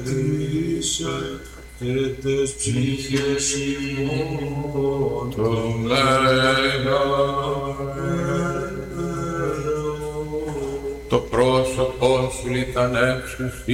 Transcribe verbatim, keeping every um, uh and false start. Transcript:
και τες ψυχές ημών των το πρόσωπό σου ήταν έξω